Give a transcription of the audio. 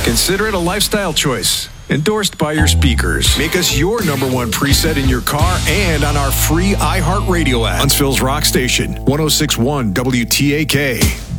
Consider it a lifestyle choice. Endorsed by your speakers. Make us your number one preset in your car and on our free iHeartRadio app. Huntsville's Rock Station, 106.1 WTAK.